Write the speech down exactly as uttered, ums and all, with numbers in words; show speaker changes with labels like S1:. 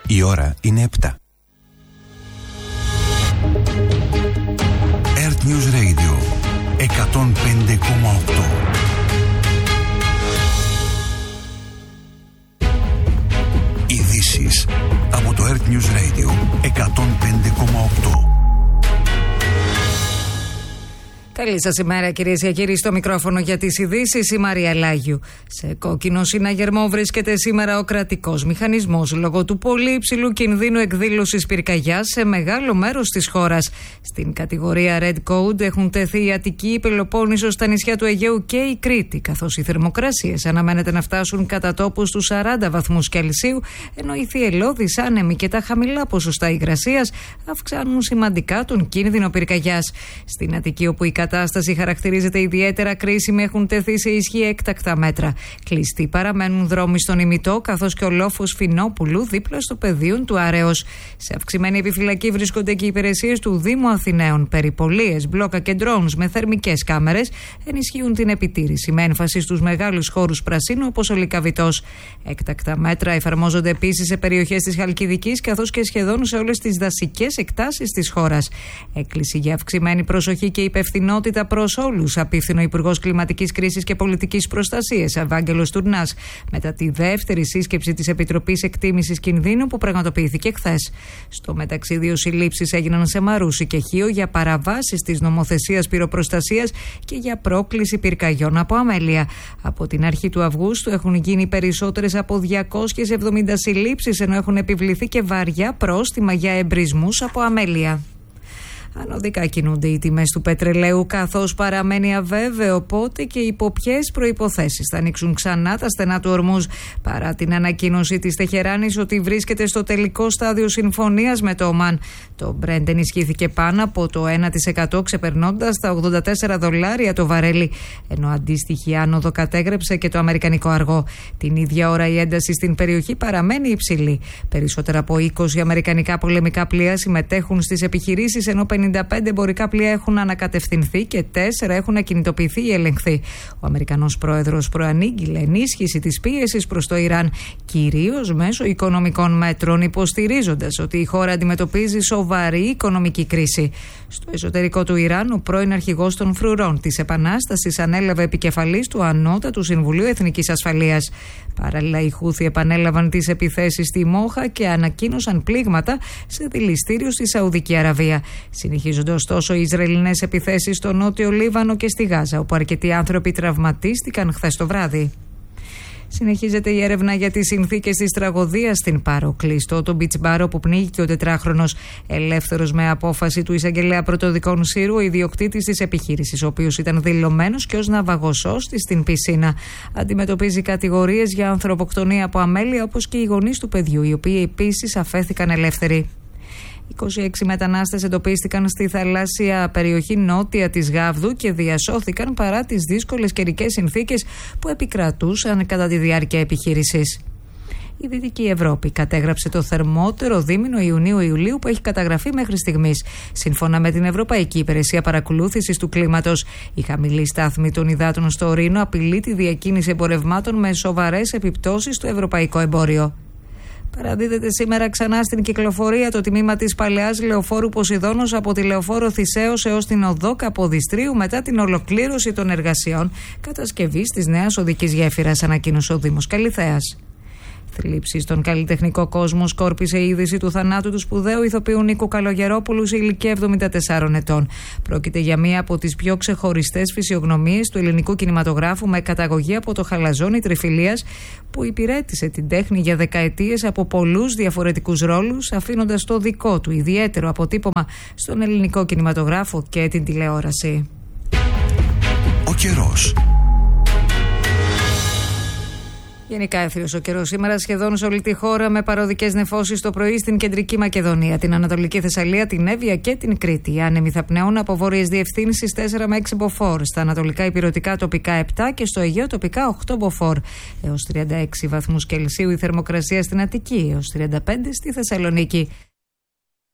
S1: Η ώρα είναι επτά. Earth News Radio εκατόν πέντε κόμμα οκτώ. Ειδήσεις από το Earth News Radio εκατόν πέντε κόμμα οκτώ.
S2: Καλή σας ημέρα, κυρίες και κύριοι. Στο μικρόφωνο για τις ειδήσεις η Μαρία Λάγιου. Σε κόκκινο συναγερμό βρίσκεται σήμερα ο κρατικός μηχανισμός λόγω του πολύ υψηλού κινδύνου εκδήλωσης πυρκαγιάς σε μεγάλο μέρος της χώρας. Στην κατηγορία Red Code έχουν τεθεί η Αττική, η Πελοπόννησος, τα νησιά του Αιγαίου και η Κρήτη, καθώς οι θερμοκρασίες αναμένεται να φτάσουν κατά τόπους στους σαράντα βαθμούς Κελσίου, ενώ οι θυελλώδεις άνεμοι και τα χαμηλά ποσοστά υγρασίας αυξάνουν σημαντικά τον κίνδυνο πυρκαγιάς. Στην Αττική, όπου η κατάσταση χαρακτηρίζεται ιδιαίτερα κρίσιμη, έχουν τεθεί σε ισχύ έκτακτα μέτρα. Κλειστοί παραμένουν δρόμοι στον Ημιτό, καθώς και ο λόφος Φινόπουλου δίπλα στο πεδίο του Άρεως. Σε αυξημένη επιφυλακή βρίσκονται και οι υπηρεσίες του Δήμου Αθηναίων. Περιπολίες, μπλόκα και drones με θερμικές κάμερες ενισχύουν την επιτήρηση, με έμφαση στους μεγάλους χώρους πρασίνου όπως ο Λυκαβητός. Έκτακτα μέτρα εφαρμόζονται επίσης σε περιοχές της Χαλκιδικής, καθώς και σχεδόν σε όλες τις δασικές εκτάσεις της χώρας. Έκκληση για αυξημένη προσοχή και υπευθυνότητα προς όλους, απίφθηνε ο Υπουργός Κλιματικής Κρίσης και Πολιτικής Προστασίας, Ευάγγελος Τουρνάς, μετά τη δεύτερη σύσκεψη της Επιτροπής Εκτίμησης Κινδύνου που πραγματοποιήθηκε χθες. Στο μεταξύ, δύο συλλήψεις έγιναν σε Μαρούσι και Χίο για παραβάσεις της νομοθεσίας πυροπροστασίας και για πρόκληση πυρκαγιών από αμέλεια. Από την αρχή του Αυγούστου έχουν γίνει περισσότερες από διακόσιες εβδομήντα συλλήψεις, ενώ έχουν επιβληθεί και βαριά πρόστιμα για εμπρισμούς από αμέλεια. Ανωδικά κινούνται οι τιμές του πετρελαίου, καθώς παραμένει αβέβαιο πότε και υπό ποιες προϋποθέσεις θα ανοίξουν ξανά τα στενά του Ορμούζ, παρά την ανακοίνωση της Τεχεράνης ότι βρίσκεται στο τελικό στάδιο συμφωνίας με το Ομάν. Το Brent ενισχύθηκε πάνω από το ένα τοις εκατό, ξεπερνώντας τα ογδόντα τέσσερα δολάρια το βαρέλι, ενώ αντίστοιχη άνοδο κατέγραψε και το αμερικανικό αργό. Την ίδια ώρα η ένταση στην περιοχή παραμένει υψηλή. Περισσότερα από είκοσι αμερικανικά πολεμικά πλοία συμμετέχουν στις επιχειρήσεις, ενώ πενήντα πέντε εμπορικά πλοία έχουν ανακατευθυνθεί και τέσσερα έχουν ακινητοποιηθεί ή ελεγχθεί. Ο Αμερικανός πρόεδρος προανήγγειλε ενίσχυση της πίεσης προς το Ιράν, κυρίως μέσω οικονομικών μέτρων, υποστηρίζοντας ότι η χώρα αντιμετωπίζει σοβαρή οικονομική κρίση. Στο εσωτερικό του Ιράν, ο πρώην αρχηγός των φρουρών της Επανάστασης ανέλαβε επικεφαλής του Ανώτατου Συμβουλίου Εθνικής Ασφαλείας. Παράλληλα, οι Χούθι επανέλαβαν τις επιθέσεις στη Μόχα και ανακοίνωσαν πλήγματα σε δηληστήριο στη Σαουδική Αραβία. Συνεχίζονται ωστόσο οι Ισραηλινές επιθέσεις στο νότιο Λίβανο και στη Γάζα, όπου αρκετοί άνθρωποι τραυματίστηκαν χθες το βράδυ. Συνεχίζεται η έρευνα για τις συνθήκες της τραγωδίας στην Πάρο. Κλειστό το beach bar όπου πνίγηκε ο τετράχρονος. Ελεύθερος με απόφαση του εισαγγελέα πρωτοδικών Σύρου, ο ιδιοκτήτης της επιχείρησης, ο οποίος ήταν δηλωμένος και ως ναυαγοσώστη στην πισίνα. Αντιμετωπίζει κατηγορίες για ανθρωποκτονία από αμέλεια, όπως και οι γονείς του παιδιού, οι οποίοι επίσης αφέθηκαν ελεύθεροι. είκοσι έξι μετανάστες εντοπίστηκαν στη θαλάσσια περιοχή νότια της Γάβδου και διασώθηκαν παρά τις δύσκολες καιρικές συνθήκες που επικρατούσαν κατά τη διάρκεια επιχείρησης. Η Δυτική Ευρώπη κατέγραψε το θερμότερο δίμηνο Ιουνίου-Ιουλίου που έχει καταγραφεί μέχρι στιγμής. Σύμφωνα με την Ευρωπαϊκή Υπηρεσία Παρακολούθησης του Κλίματος, η χαμηλή στάθμη των υδάτων στο Ρήνο απειλεί τη διακίνηση εμπορευμάτων με σοβαρές επιπτώσεις στο ευρωπαϊκό εμπόριο. Παραδίδεται σήμερα ξανά στην κυκλοφορία το τμήμα της παλαιάς λεωφόρου Ποσειδώνος από τη λεωφόρο Θησέως έως την οδό Καποδιστρίου μετά την ολοκλήρωση των εργασιών κατασκευής της νέας οδικής γέφυρας, ανακοίνωσε ο Δήμος Καλιθέας. Θλίψη στον καλλιτεχνικό κόσμο σκόρπισε η είδηση του θανάτου του σπουδαίου ηθοποιού Νίκου Καλογερόπουλου σε ηλικία εβδομήντα τεσσάρων ετών. Πρόκειται για μία από τις πιο ξεχωριστές φυσιογνωμίες του ελληνικού κινηματογράφου, με καταγωγή από το χαλαζόνι Τριφυλίας, που υπηρέτησε την τέχνη για δεκαετίες από πολλούς διαφορετικούς ρόλους, αφήνοντας το δικό του ιδιαίτερο αποτύπωμα στον ελληνικό κινηματογράφο και την τηλεόραση.
S1: Ο καιρός.
S2: Γενικά έθριος ο καιρός σήμερα σχεδόν σε όλη τη χώρα, με παροδικές νεφώσεις το πρωί στην κεντρική Μακεδονία, την Ανατολική Θεσσαλία, την Εύβοια και την Κρήτη. Οι άνεμοι θα πνέουν από βόρειες διευθύνσεις τέσσερα με έξι μποφόρ, στα ανατολικά ηπειρωτικά τοπικά επτά και στο Αιγαίο τοπικά οκτώ μποφόρ. Έως τριάντα έξι βαθμούς Κελσίου η θερμοκρασία στην Αττική, έως τριάντα πέντε στη Θεσσαλονίκη.